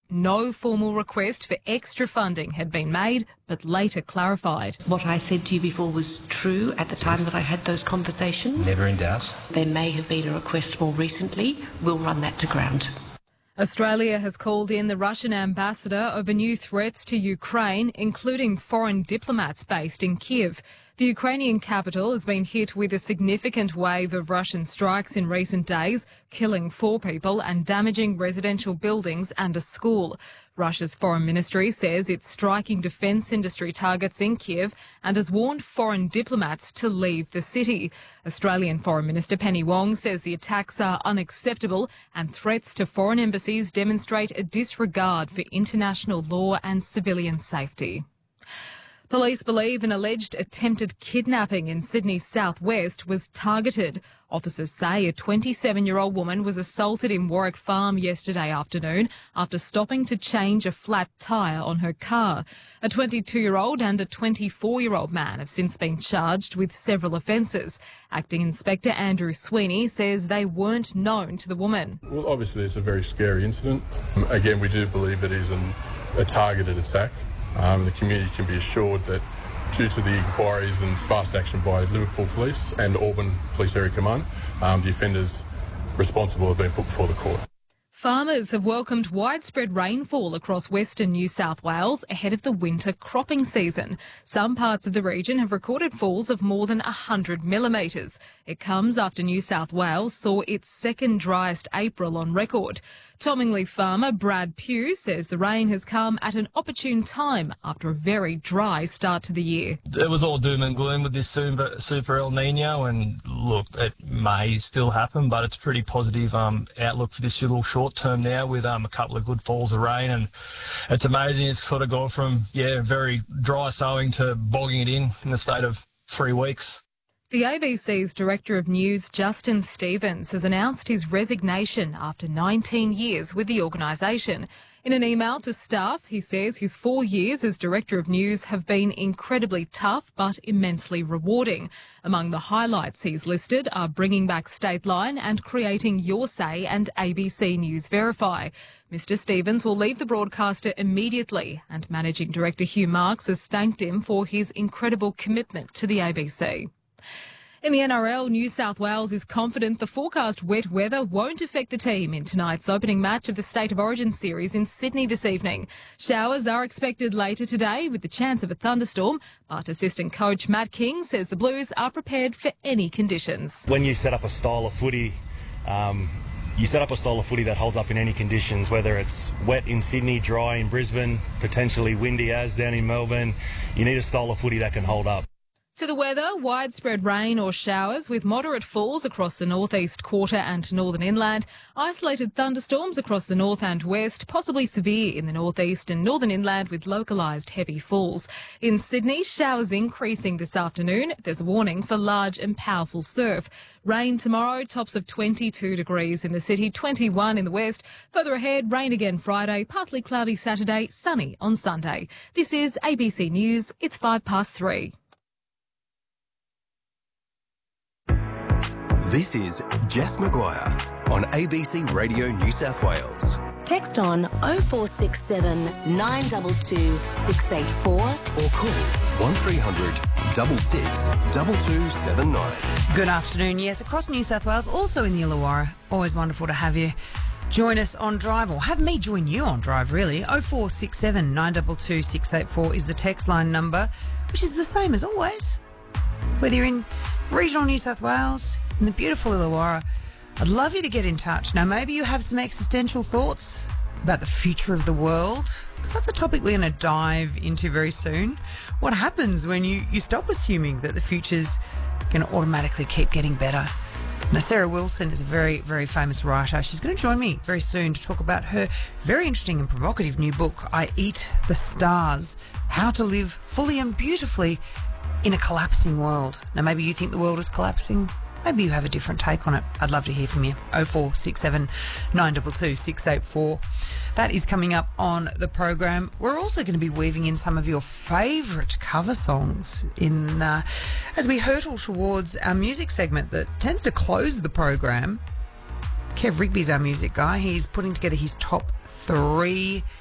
no formal request for extra funding had been made, but later clarified. What I said to you before was true at the time that I had those conversations. Never in doubt. There may have been a request more recently. We'll run that to ground. Australia has called in the Russian ambassador over new threats to Ukraine, including foreign diplomats based in Kyiv. The Ukrainian capital has been hit with a significant wave of Russian strikes in recent days, killing 4 people and damaging residential buildings and a school. Russia's foreign ministry says it's striking defence industry targets in Kyiv and has warned foreign diplomats to leave the city. Australian Foreign Minister Penny Wong says the attacks are unacceptable and threats to foreign embassies demonstrate a disregard for international law and civilian safety. Police believe an alleged attempted kidnapping in Sydney's southwest was targeted. Officers say a 27-year-old woman was assaulted in Warwick Farm yesterday afternoon after stopping to change a flat tyre on her car. A 22-year-old and a 24-year-old man have since been charged with several offences. Acting Inspector Andrew Sweeney says they weren't known to the woman. Well, obviously it's a very scary incident. Again, we do believe it is a targeted attack. The community can be assured that due to the inquiries and fast action by Liverpool Police and Auburn Police Area Command, the offenders responsible have been put before the court. Farmers have welcomed widespread rainfall across western New South Wales ahead of the winter cropping season. Some parts of the region have recorded falls of more than 100 millimetres. It comes after New South Wales saw its second driest April on record. Tomingley farmer Brad Pugh says the rain has come at an opportune time after a very dry start to the year. It was all doom and gloom with this super El Nino, and look, it may still happen, but it's pretty positive outlook for this little short term now with a couple of good falls of rain, and it's amazing. It's sort of gone from very dry sowing to bogging it in the state of 3 weeks. The ABC's Director of News, Justin Stevens, has announced his resignation after 19 years with the organisation. In an email to staff, he says his 4 years as Director of News have been incredibly tough but immensely rewarding. Among the highlights he's listed are bringing back Stateline and creating Your Say and ABC News Verify. Mr Stevens will leave the broadcaster immediately, and Managing Director Hugh Marks has thanked him for his incredible commitment to the ABC. In the NRL, New South Wales is confident the forecast wet weather won't affect the team in tonight's opening match of the State of Origin series in Sydney this evening. Showers are expected later today with the chance of a thunderstorm, but assistant coach Matt King says the Blues are prepared for any conditions. When you set up a style of footy, you set up a style of footy that holds up in any conditions, whether it's wet in Sydney, dry in Brisbane, potentially windy as down in Melbourne. You need a style of footy that can hold up. To the weather, widespread rain or showers with moderate falls across the northeast quarter and northern inland, isolated thunderstorms across the north and west, possibly severe in the northeast and northern inland with localised heavy falls. In Sydney, showers increasing this afternoon. There's a warning for large and powerful surf. Rain tomorrow, tops of 22 degrees in the city, 21 in the west. Further ahead, rain again Friday, partly cloudy Saturday, sunny on Sunday. This is ABC News. It's 3:05. This is Jess Maguire on ABC Radio New South Wales. Text on 0467 922 684 or call 1300 66 2279. Good afternoon. Yes, across New South Wales, also in the Illawarra. Always wonderful to have you join us on Drive, or have me join you on Drive, really. 0467 922 684 is the text line number, which is the same as always. Whether you're in regional New South Wales, in the beautiful Illawarra, I'd love you to get in touch. Now, maybe you have some existential thoughts about the future of the world, because that's a topic we're going to dive into very soon. What happens when you stop assuming that the future's going to automatically keep getting better? Now, Sarah Wilson is a very, very famous writer. She's going to join me very soon to talk about her very interesting and provocative new book, I Eat the Stars, How to Live Fully and Beautifully in a Collapsing World. Now, maybe you think the world is collapsing. Maybe you have a different take on it. I'd love to hear from you. 0467 922 684. That is coming up on the program. We're also going to be weaving in some of your favourite cover songs in as we hurtle towards our music segment that tends to close the program. Kev Rigby's our music guy. He's putting together his top 3